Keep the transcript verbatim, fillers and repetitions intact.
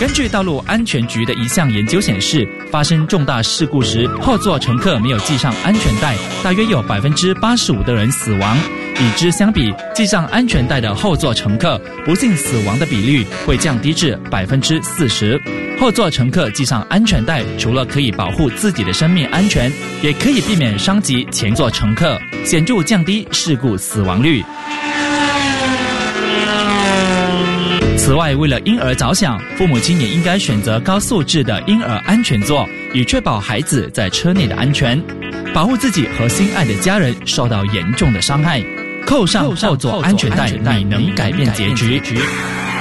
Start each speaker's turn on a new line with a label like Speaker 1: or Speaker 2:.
Speaker 1: 根据道路安全局的一项研究显示，发生重大事故时，后座乘客没有系上安全带，大约有百分之八十五的人死亡。与之相比，系上安全带的后座乘客不幸死亡的比率会降低至百分之四十。后座乘客系上安全带，除了可以保护自己的生命安全，也可以避免伤及前座乘客，显著降低事故死亡率。此外，为了婴儿着想，父母亲也应该选择高素质的婴儿安全座，以确保孩子在车内的安全，保护自己和心爱的家人受到严重的伤害。扣上后座安全带，你能改变结局。